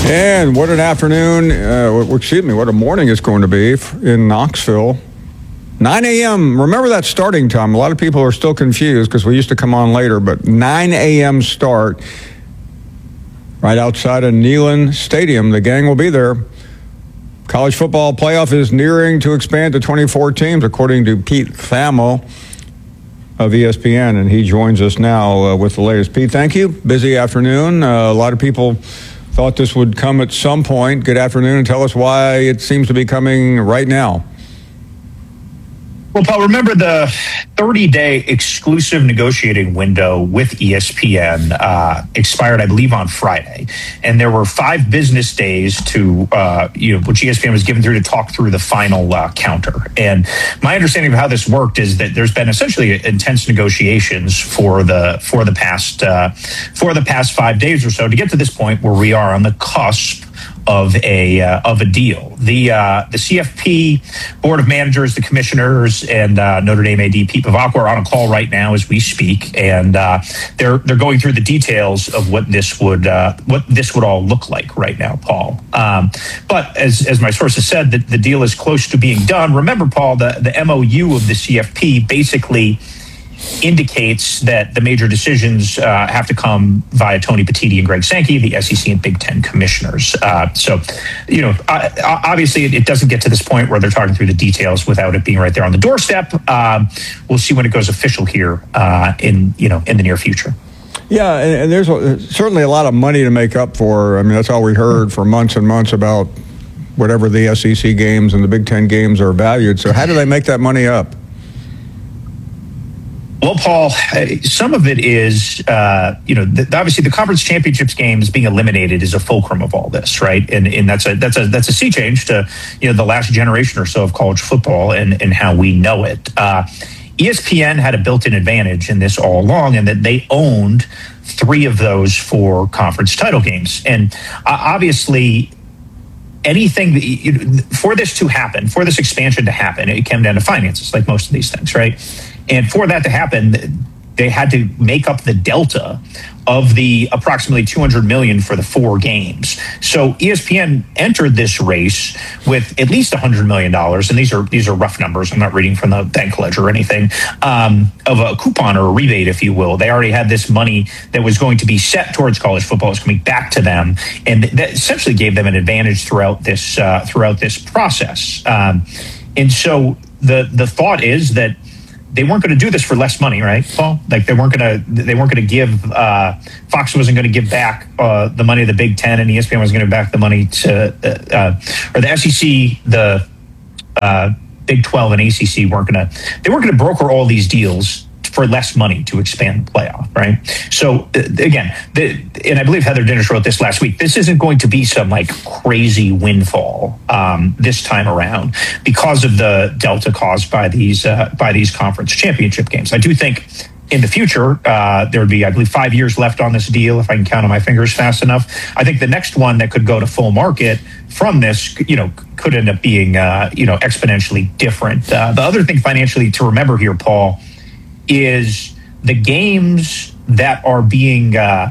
And what an afternoon, what a morning it's going to be in Knoxville. 9 a.m. Remember that starting time. A lot of people are still confused because we used to come on later, but 9 a.m. start right outside of Neyland Stadium. The gang will be there. College football playoff is nearing to expand to 24 teams, according to Pete Thamel of ESPN, and he joins us now with the latest. Pete, thank you. Busy afternoon. A lot of people thought this would come at some point. Good afternoon, and tell us why it seems to be coming right now. Well, Paul, remember the 30-day exclusive negotiating window with ESPN expired, I believe, on Friday. And there were 5 business days to, which ESPN was given through to talk through the final counter. And my understanding of how this worked is that there's been essentially intense negotiations for the past 5 days or so to get to this point where we are on the cusp of a deal. The CFP board of managers, the commissioners, and Notre Dame AD Pete Bevacqua are on a call right now as we speak, and they're going through the details of what this would all look like right now, Paul. But as my sources said, the deal is close to being done. Remember, Paul, the MOU of the CFP basically indicates that the major decisions have to come via Tony Petitti and Greg Sankey, the SEC and Big Ten commissioners. Obviously it doesn't get to this point where they're talking through the details without it being right there on the doorstep. We'll see when it goes official here in the near future. Yeah, and there's certainly a lot of money to make up for. I mean, that's all we heard for months and months about whatever the SEC games and the Big Ten games are valued. So how do they make that money up? Well, Paul, some of it is, obviously the conference championships games being eliminated is a fulcrum of all this, right? And that's a sea change to, the last generation or so of college football and how we know it. ESPN had a built-in advantage in this all along, and that they owned 3 of those 4 conference title games. And obviously, anything for this to happen, for this expansion to happen, it came down to finances, like most of these things, right? And for that to happen, they had to make up the delta of the approximately $200 million for the 4 games. So ESPN entered this race with at least $100 million, and these are rough numbers. I'm not reading from the bank ledger or anything, of a coupon or a rebate, if you will. They already had this money that was going to be set towards college football. It's coming back to them, and that essentially gave them an advantage throughout this process. And so the thought is that they weren't going to do this for less money, right, Paul? Like they weren't going to give. Fox wasn't going to give back the money to the Big Ten, and ESPN was going to give back the money to or the SEC, the Big 12, and ACC weren't going to broker all these deals for less money to expand the playoff, right? So again, and I believe Heather Dinich wrote this last week, this isn't going to be some like crazy windfall this time around because of the delta caused by these conference championship games. I do think in the future, there would be, I believe, 5 years left on this deal, if I can count on my fingers fast enough. I think the next one that could go to full market from this, could end up being, exponentially different. The other thing financially to remember here, Paul, is the games that are being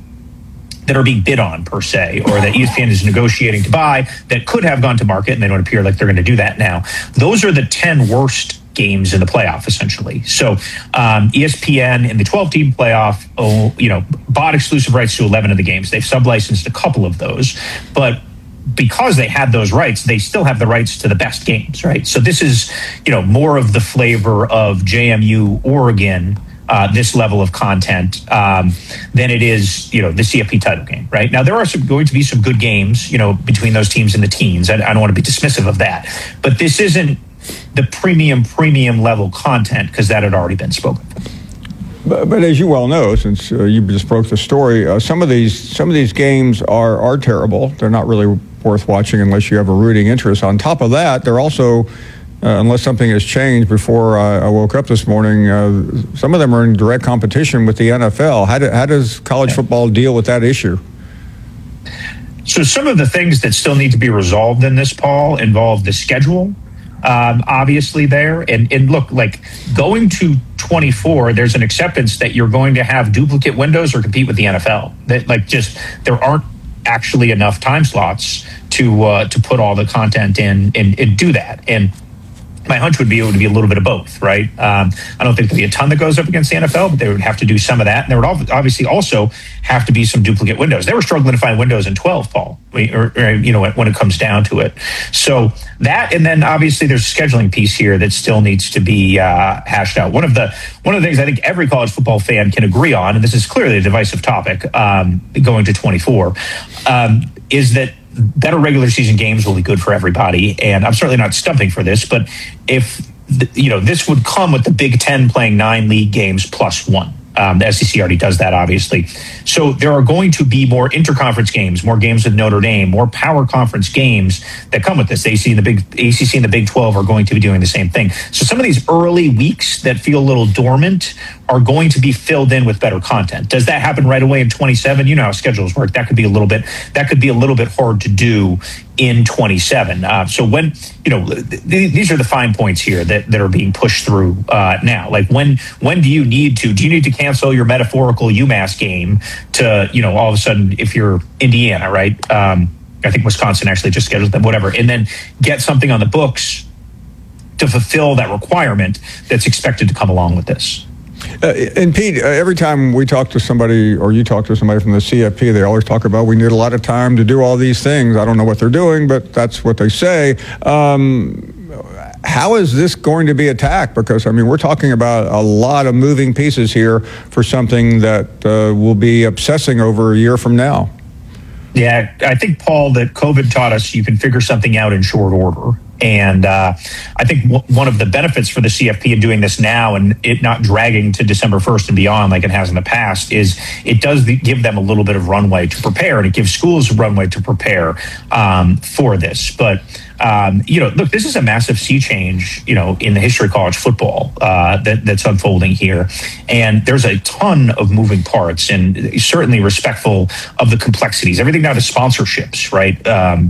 bid on per se, or that ESPN is negotiating to buy that could have gone to market, and they don't appear like they're going to do that now. Those are the 10 worst games in the playoff, essentially. So ESPN in the 12-team playoff, bought exclusive rights to 11 of the games. They've sublicensed a couple of those, but because they had those rights, they still have the rights to the best games, right? So this is, more of the flavor of JMU, Oregon, this level of content than it is, the CFP title game, right? Now, there are going to be some good games, between those teams in the teens. I don't want to be dismissive of that. But this isn't the premium level content because that had already been spoken for. But as you well know, since you just broke the story, some of these games are terrible. They're not really worth watching unless you have a rooting interest. On top of that, they're also, unless something has changed before I woke up this morning, some of them are in direct competition with the NFL. How does college football deal with that issue? So some of the things that still need to be resolved in this, Paul, involve the schedule. Obviously there. And look, like going to 24, there's an acceptance that you're going to have duplicate windows or compete with the NFL. That there aren't actually enough time slots to put all the content in and do that. And my hunch would be it would be a little bit of both, right? I don't think there'd be a ton that goes up against the NFL, but they would have to do some of that. And there would obviously also have to be some duplicate windows. They were struggling to find windows in 12, Paul, or when it comes down to it. So that, and then obviously there's a scheduling piece here that still needs to be hashed out. One of the things I think every college football fan can agree on, and this is clearly a divisive topic going to 24, is that better regular season games will be good for everybody. And I'm certainly not stumping for this, but if this would come with the Big Ten playing 9 league games plus 1. The SEC already does that, obviously. So there are going to be more interconference games, more games with Notre Dame, more power conference games that come with this. ACC and the Big 12 are going to be doing the same thing. So some of these early weeks that feel a little dormant are going to be filled in with better content. Does that happen right away in 27? You know how schedules work. That could be a little bit hard to do in 27. So when, these are the fine points here that are being pushed through now. Like when do you need to cancel your metaphorical UMass game to, all of a sudden, if you're Indiana, right? I think Wisconsin actually just scheduled them, whatever, and then get something on the books to fulfill that requirement that's expected to come along with this. And Pete, every time we talk to somebody or you talk to somebody from the CFP, they always talk about we need a lot of time to do all these things. I don't know what they're doing, but that's what they say. How is this going to be attacked? Because, we're talking about a lot of moving pieces here for something that we'll be obsessing over a year from now. Yeah, I think, Paul, that COVID taught us you can figure something out in short order. And I think one of the benefits for the CFP in doing this now and it not dragging to December 1st and beyond like it has in the past is it does give them a little bit of runway to prepare, and it gives schools runway to prepare for this. But look, this is a massive sea change, in the history of college football that's unfolding here. And there's a ton of moving parts, and certainly respectful of the complexities, everything down to sponsorships, right?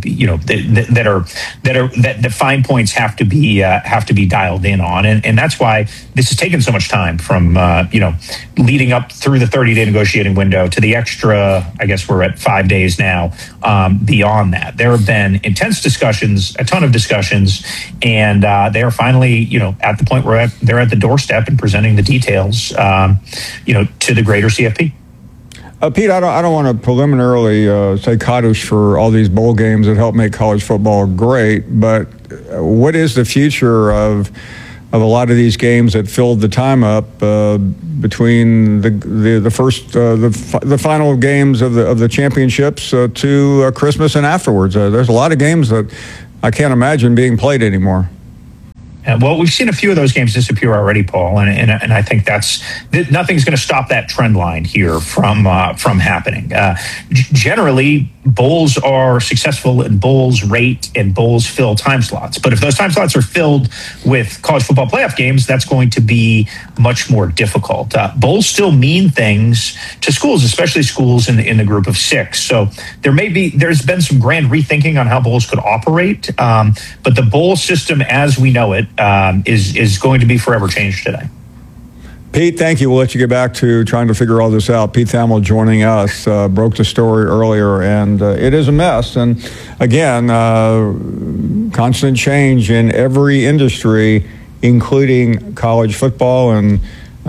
That fine points have to be dialed in on. And that's why this has taken so much time from, leading up through the 30-day negotiating window to the extra, I guess we're at 5 days now, beyond that. There have been intense discussions, a ton of discussions, and they are finally, at the point where they're at the doorstep and presenting the details, to the greater CFP. Pete, I don't want to preliminarily say Kaddish for all these bowl games that help make college football great, but what is the future of a lot of these games that filled the time up between the final games of the championships to Christmas and afterwards? There's a lot of games that I can't imagine being played anymore. Well, we've seen a few of those games disappear already, Paul, and I think nothing's going to stop that trend line here from happening. Generally, bowls are successful, and bowls rate and bowls fill time slots. But if those time slots are filled with college football playoff games, that's going to be much more difficult. Bowls still mean things to schools, especially schools in the group of 6. So there's been some grand rethinking on how bowls could operate, but the bowl system as we know it is going to be forever changed today. Pete, thank you. We'll let you get back to trying to figure all this out. Pete Thamel joining us, broke the story earlier, and it is a mess. And again, constant change in every industry, including college football. And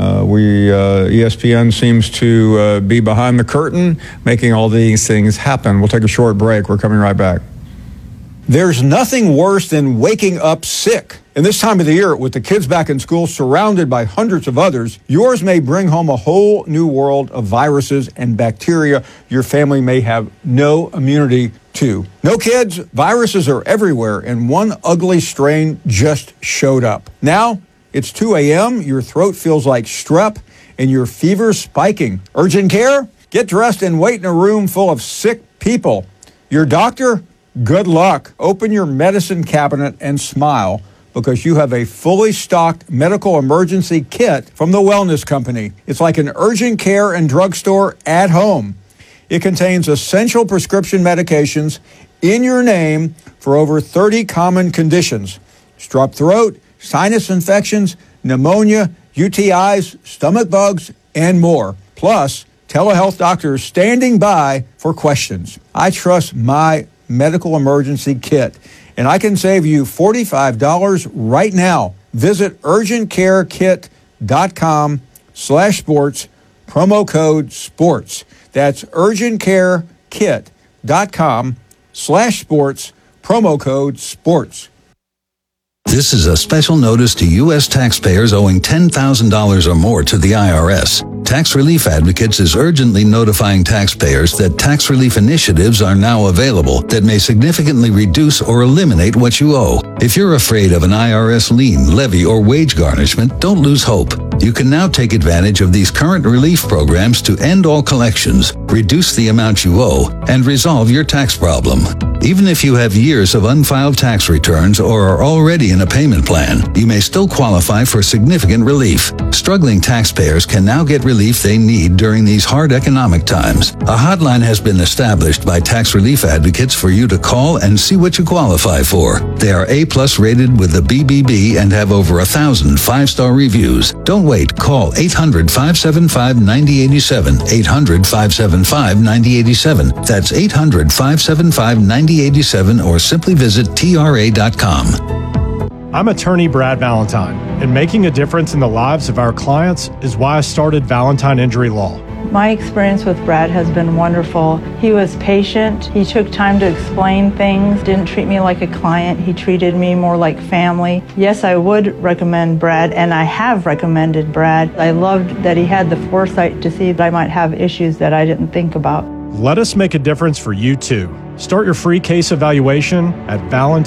ESPN seems to be behind the curtain, making all these things happen. We'll take a short break. We're coming right back. There's nothing worse than waking up sick. And this time of the year, with the kids back in school, surrounded by hundreds of others, yours may bring home a whole new world of viruses and bacteria your family may have no immunity to. No kids, viruses are everywhere, and one ugly strain just showed up. Now, it's 2 a.m., your throat feels like strep, and your fever's spiking. Urgent care? Get dressed and wait in a room full of sick people. Your doctor? Good luck. Open your medicine cabinet and smile, because you have a fully stocked medical emergency kit from the Wellness Company. It's like an urgent care and drugstore at home. It contains essential prescription medications in your name for over 30 common conditions: strep throat, sinus infections, pneumonia, UTIs, stomach bugs, and more. Plus, telehealth doctors standing by for questions. I trust my medical emergency kit, and I can save you $45 right now. Visit urgentcarekit.com/sports, promo code SPORTS. That's urgentcarekit.com/sports, promo code SPORTS. This is a special notice to U.S. taxpayers owing $10,000 or more to the IRS. Tax Relief Advocates is urgently notifying taxpayers that tax relief initiatives are now available that may significantly reduce or eliminate what you owe. If you're afraid of an IRS lien, levy, or wage garnishment, don't lose hope. You can now take advantage of these current relief programs to end all collections, reduce the amount you owe, and resolve your tax problem. Even if you have years of unfiled tax returns or are already in a payment plan, you may still qualify for significant relief. Struggling taxpayers can now get relief they need during these hard economic times. A hotline has been established by Tax Relief Advocates for you to call and see what you qualify for. They are A+ rated with the BBB and have over 1,000 5-star reviews. Don't wait. Call 800-575-9087. 800-575-9087. That's 800-575-9087, or simply visit TRA.com. I'm attorney Brad Valentine, and making a difference in the lives of our clients is why I started Valentine Injury Law. My experience with Brad has been wonderful. He was patient. He took time to explain things, didn't treat me like a client. He treated me more like family. Yes, I would recommend Brad, and I have recommended Brad. I loved that he had the foresight to see that I might have issues that I didn't think about. Let us make a difference for you too. Start your free case evaluation at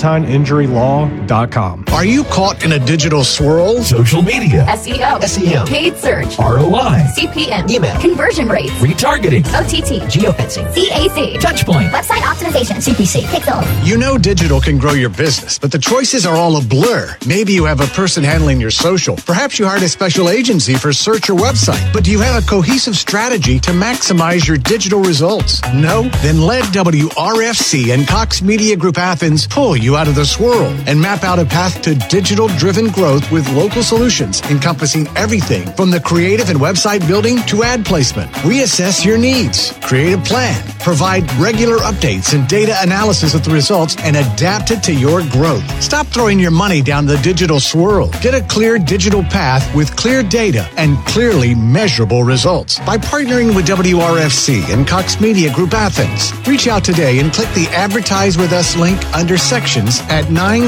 ValentineInjuryLaw.com. Are you caught in a digital swirl? Social media, SEO, SEM, paid search, ROI, CPM, email, conversion rates, retargeting, OTT, geofencing, CAC, touchpoint, website optimization, CPC, Pixel. You know digital can grow your business, but the choices are all a blur. Maybe you have a person handling your social. Perhaps you hired a special agency for search or website. But do you have a cohesive strategy to maximize your digital results? No? Then let WRFC and Cox Media Group Athens pull you out of the swirl and map out a path to digital-driven growth with local solutions encompassing everything from the creative and website building to ad placement. Reassess your needs, create a plan, provide regular updates and data analysis of the results, and adapt it to your growth. Stop throwing your money down the digital swirl. Get a clear digital path with clear data and clearly measurable results by partnering with WRFC and Cox Media Group Athens. Reach out today and click the Advertise With Us link under sections at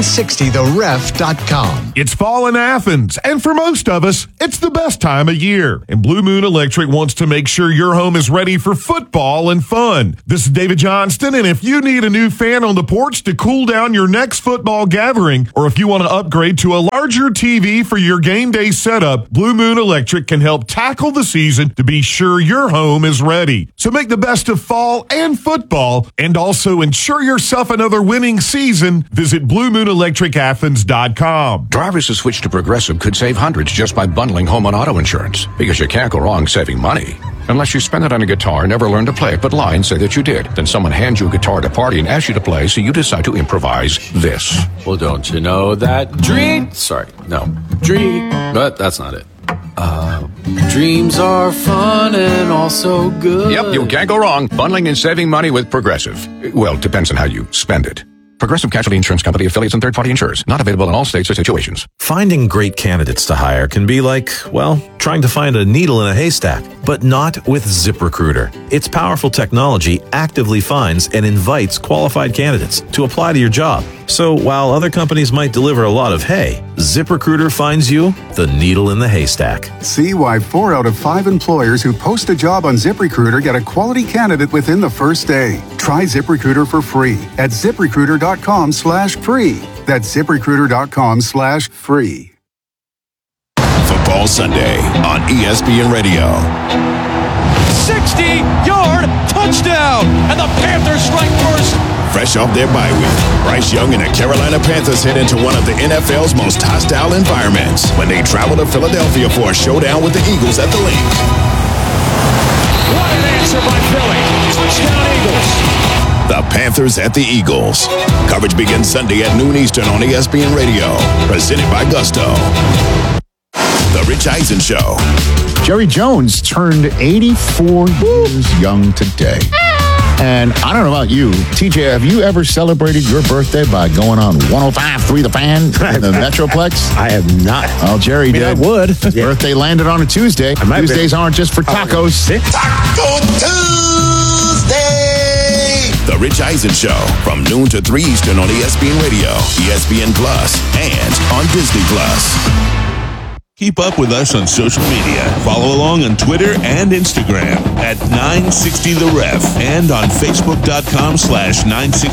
960theref.com. It's fall in Athens, and for most of us, it's the best time of year. And Blue Moon Electric wants to make sure your home is ready for football and fun. This is David Johnston, and if you need a new fan on the porch to cool down your next football gathering, or if you want to upgrade to a larger TV for your game day setup, Blue Moon Electric can help tackle the season to be sure your home is ready. So make the best of fall and football, and also ensure yourself another winning season. Visit BlueMoonElectricAthens.com. Drivers who switch to Progressive could save hundreds just by bundling home and auto insurance, because you can't go wrong saving money. Unless you spend it on a guitar and never learn to play it, but lie and say that you did. Then someone hands you a guitar at a party and asks you to play, so you decide to improvise this. Well, don't you know that but that's not it. Dreams are fun and also good. Yep, you can't go wrong bundling and saving money with Progressive. Well, depends on how you spend it. Progressive Casualty Insurance Company, affiliates, and third-party insurers. Not available in all states or situations. Finding great candidates to hire can be like, well, trying to find a needle in a haystack, but not with ZipRecruiter. Its powerful technology actively finds and invites qualified candidates to apply to your job. So while other companies might deliver a lot of hay, ZipRecruiter finds you the needle in the haystack. See why 4 out of 5 employers who post a job on ZipRecruiter get a quality candidate within the first day. Try ZipRecruiter for free at ZipRecruiter.com/free. That's ZipRecruiter.com/free. Football Sunday on ESPN Radio. 60-yard touchdown, and the Panthers strike first. Fresh off their bye week, Bryce Young and the Carolina Panthers head into one of the NFL's most hostile environments when they travel to Philadelphia for a showdown with the Eagles at the Link. What an answer by Philly. Touchdown Eagles. The Panthers at the Eagles. Coverage begins Sunday at noon Eastern on ESPN Radio. Presented by Gusto. The Rich Eisen Show. Jerry Jones turned 84 years young today. And I don't know about you, TJ, have you ever celebrated your birthday by going on 105.3 The Fan in the Metroplex? I have not. Well, Jerry did. I would. His birthday landed on a Tuesday. Tuesdays aren't just for tacos. Taco Tuesday! The Rich Eisen Show from noon to 3 Eastern on ESPN Radio, ESPN Plus, and on Disney Plus. Keep up with us on social media. Follow along on Twitter and Instagram at 960 The Ref and on Facebook.com/960